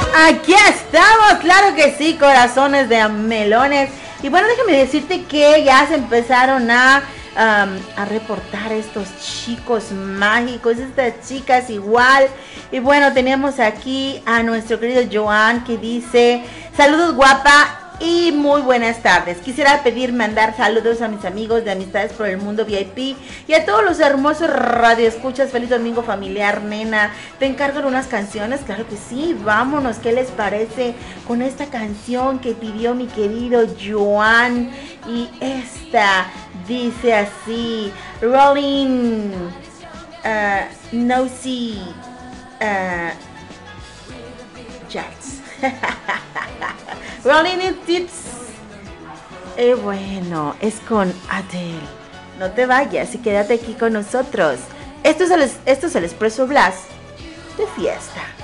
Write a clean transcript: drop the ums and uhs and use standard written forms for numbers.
Aquí estamos, claro que sí, corazones de melones. Y bueno, déjame decirte que ya se empezaron a reportar estos chicos mágicos, estas chicas igual. Y bueno, tenemos aquí a nuestro querido Joan que dice: saludos guapa y muy buenas tardes. Quisiera mandar saludos a mis amigos de Amistades por el Mundo VIP y a todos los hermosos radioescuchas. Feliz domingo familiar, nena. Te encargo unas canciones, claro que sí. Vámonos, ¿qué les parece con esta canción que pidió mi querido Joan? Y esta dice así: Rolling Nosy Jets. Rolling in Tips. Bueno, es con Adele. No te vayas y quédate aquí con nosotros. Esto es el Expreso Blast de fiesta.